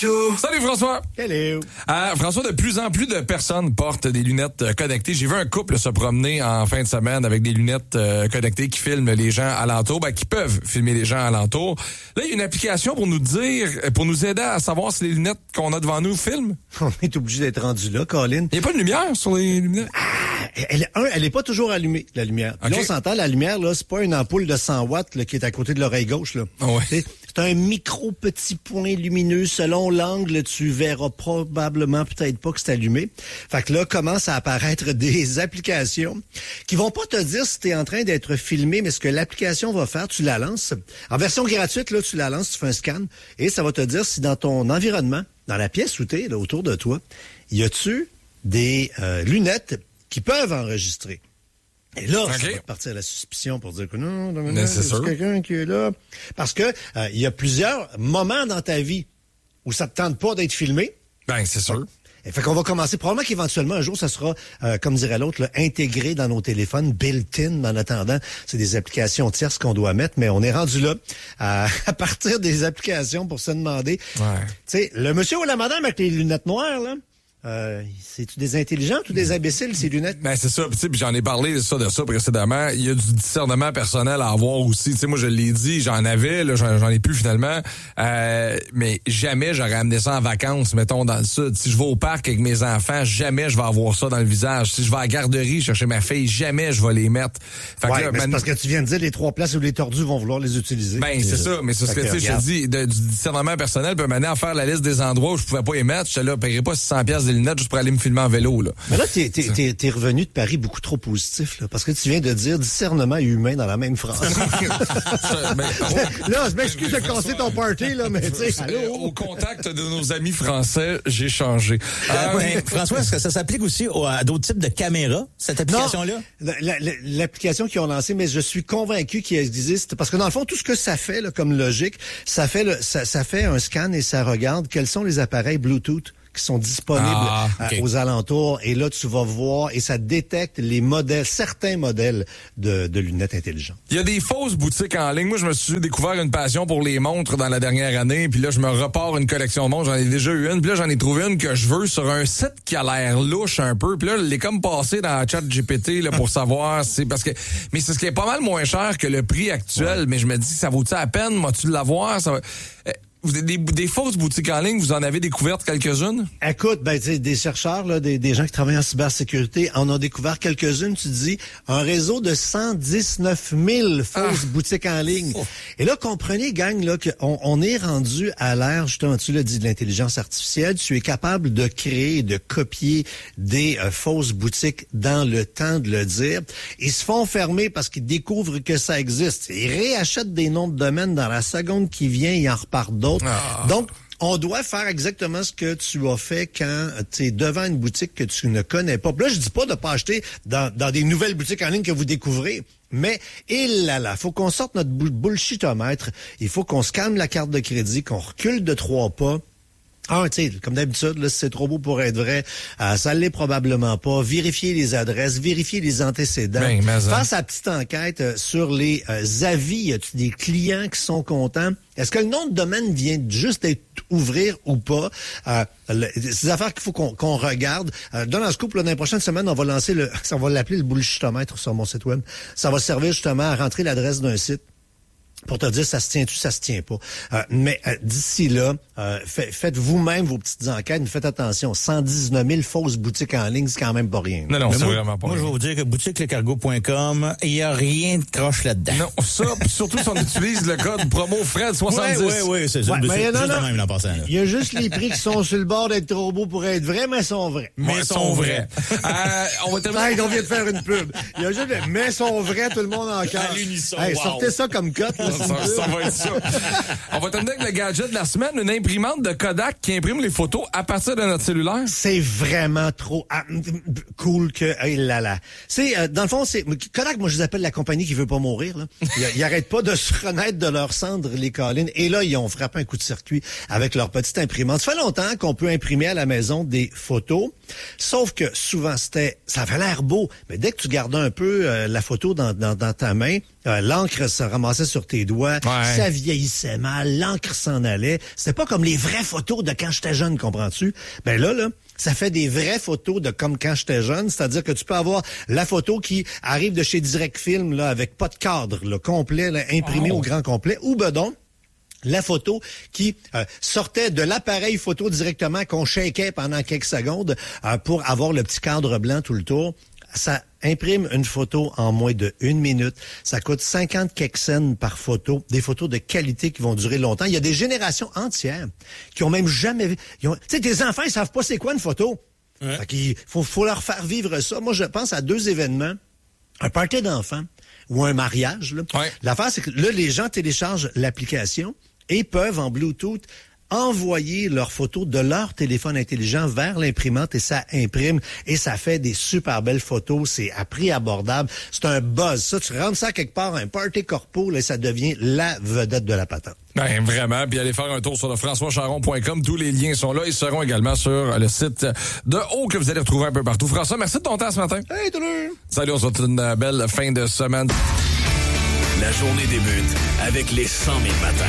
Salut François. Hello. François, de plus en plus de personnes portent des lunettes connectées. J'ai vu un couple se promener en fin de semaine avec des lunettes connectées qui filment les gens alentour, qui peuvent filmer les gens alentour. Là, il y a une application pour nous aider à savoir si les lunettes qu'on a devant nous filment. On est obligé d'être rendu là, Colin. Il n'y a pas de lumière sur les lunettes? Elle est pas toujours allumée, la lumière. Okay. Là, on s'entend, la lumière, là, c'est pas une ampoule de 100 watts là, qui est à côté de l'oreille gauche. Là. Oh ouais. C'est un micro petit point lumineux. Selon l'angle, tu verras probablement peut-être pas que c'est allumé. Fait que là, commencent à apparaître des applications qui vont pas te dire si tu es en train d'être filmé, mais ce que l'application va faire, tu la lances. En version gratuite, là, tu la lances, tu fais un scan et ça va te dire si dans ton environnement, dans la pièce où tu es, là, autour de toi, y a-tu des lunettes qui peuvent enregistrer. Et là, ça va partir à la suspicion pour dire que non, c'est quelqu'un qui est là. Parce que il y a plusieurs moments dans ta vie où ça te tente pas d'être filmé. Ben, c'est sûr. Et fait qu'on va commencer. Probablement qu'éventuellement, un jour, ça sera, comme dirait l'autre, là, intégré dans nos téléphones, built-in en attendant. C'est des applications tierces qu'on doit mettre, mais on est rendu là à partir des applications pour se demander. Ouais. Tu sais, le monsieur ou la madame avec les lunettes noires, là, c'est-tu des intelligents ou des imbéciles, ces lunettes? Ben, c'est ça. Puis j'en ai parlé de ça précédemment. Il y a du discernement personnel à avoir aussi. Tu sais, moi, je l'ai dit, j'en avais, là, j'en ai plus finalement. Mais jamais j'aurais amené ça en vacances, mettons, dans le sud. Si je vais au parc avec mes enfants, jamais je vais avoir ça dans le visage. Si je vais à la garderie chercher ma fille, jamais je vais les mettre. Fait ouais, que là, mais c'est parce que tu viens de dire les 3 places où les tordus vont vouloir les utiliser. Ben, c'est ça. Mais c'est ce que, tu sais, je te dis, du discernement personnel peut m'amener à faire la liste des endroits où je pouvais pas les mettre. J'étais là, paierais pas 600$ des lunettes juste pour aller me filmer en vélo, là. Mais là, t'es revenu de Paris beaucoup trop positif, là, parce que tu viens de dire discernement et humain dans la même phrase. Là, je m'excuse de casser ton party, là, mais tu sais, au contact de nos amis français, j'ai changé. François, est-ce que ça s'applique aussi à d'autres types de caméras, cette application-là? Non, l'application qu'ils ont lancée, mais je suis convaincu qu'il existe, parce que dans le fond, tout ce que ça fait, là, comme logique, ça fait un scan et ça regarde quels sont les appareils Bluetooth qui sont disponibles aux alentours. Et là, tu vas voir, et ça détecte les modèles, certains modèles de lunettes intelligentes. Il y a des fausses boutiques en ligne. Moi, je me suis découvert une passion pour les montres dans la dernière année. Puis là, je me repars une collection de montres. J'en ai déjà eu une. Puis là, j'en ai trouvé une que je veux sur un site qui a l'air louche un peu. Puis là, je l'ai comme passé dans ChatGPT là, pour savoir. Mais c'est ce qui est pas mal moins cher que le prix actuel. Ouais. Mais je me dis, ça vaut-tu la peine? Moi-tu l'avoir? Ça va... Des fausses boutiques en ligne, vous en avez découvertes quelques-unes? Écoute, des chercheurs, là, des gens qui travaillent en cybersécurité en ont découvert quelques-unes. Tu dis, un réseau de 119 000 fausses boutiques en ligne. Oh. Et là, comprenez, gang, là, qu'on est rendu à l'ère, justement, tu l'as dit, de l'intelligence artificielle. Tu es capable de créer, de copier des fausses boutiques dans le temps de le dire. Ils se font fermer parce qu'ils découvrent que ça existe. Ils réachètent des noms de domaine dans la seconde qui vient, ils en repartent d'autres. Donc, on doit faire exactement ce que tu as fait quand tu es devant une boutique que tu ne connais pas. Puis là, je dis pas de pas acheter dans des nouvelles boutiques en ligne que vous découvrez, mais faut qu'on sorte notre bullshitomètre. Il faut qu'on se calme la carte de crédit, qu'on recule de 3 pas. Tu sais, comme d'habitude, là, c'est trop beau pour être vrai. Ça l'est probablement pas. Vérifier les adresses, vérifier les antécédents. Faire sa petite enquête sur les avis. Y a-t-il des clients qui sont contents? Est-ce que le nom de domaine vient juste d'être ouvrir ou pas? C'est des affaires qu'il faut qu'on regarde. Dans le scoop, là, dans les prochaines semaines, on va l'appeler le bullshitomètre sur mon site web. Ça va servir justement à rentrer l'adresse d'un site pour te dire ça se tient-tu, ça se tient pas. Mais d'ici là, faites vous-même vos petites enquêtes, mais faites attention. 119 000 fausses boutiques en ligne, c'est quand même pas rien. Non, c'est vraiment pas rien. Moi, je vais vous dire que boutiquelecargo.com, il y a rien de croche là-dedans. Non, ça, surtout si on utilise le code promo Fred 70. Oui, c'est ça. Il y a juste les prix qui sont sur le bord d'être trop beaux pour être vrais, mais sont vrais. Mais sont vrais. On va terminer. On vient de faire une pub. Il y a juste mais sont vrais, tout le monde en cœur. À l'unisson. Sortez ça comme cote. Ça va être ça. On va terminer avec le gadget de la semaine, une imprimante de Kodak qui imprime les photos à partir de notre cellulaire. C'est vraiment trop cool que... dans le fond, c'est Kodak, moi, je les appelle la compagnie qui veut pas mourir. Là. Ils arrêtent pas de se renaître de leurs cendres, les collines. Et là, ils ont frappé un coup de circuit avec leur petite imprimante. Ça fait longtemps qu'on peut imprimer à la maison des photos, sauf que souvent, ça avait l'air beau, mais dès que tu gardais un peu la photo dans ta main, l'encre se ramassait sur tes doigts, ça vieillissait mal, l'encre s'en allait. C'était pas comme les vraies photos de quand j'étais jeune, comprends-tu? Ben là, ça fait des vraies photos de comme quand j'étais jeune, c'est-à-dire que tu peux avoir la photo qui arrive de chez Direct Film, là, avec pas de cadre, le complet, là, imprimé au grand complet, ou bedon. La photo qui sortait de l'appareil photo directement qu'on shakeait pendant quelques secondes pour avoir le petit cadre blanc tout le tour. Ça imprime une photo en moins de 1 minute. Ça coûte 50 quelques cents par photo. Des photos de qualité qui vont durer longtemps. Il y a des générations entières qui ont même jamais vu. Tu sais, tes enfants, ils savent pas c'est quoi une photo. Ouais. Fait qu'il faut leur faire vivre ça. Moi, je pense à 2 événements. Un party d'enfants ou un mariage. Là. Ouais. L'affaire, c'est que là, les gens téléchargent l'application et peuvent en Bluetooth envoyer leurs photos de leur téléphone intelligent vers l'imprimante et ça imprime et ça fait des super belles photos. C'est à prix abordable. C'est un buzz. Ça, tu rentres ça quelque part, un party corpo, là, ça devient la vedette de la patente. Ben, vraiment. Puis allez faire un tour sur le françoischaron.com. Tous les liens sont là. Ils seront également sur le site de Haut que vous allez retrouver un peu partout. François, merci de ton temps ce matin. Hey, salut! Salut, on se souhaite une belle fin de semaine. La journée débute avec les 100 000 matins.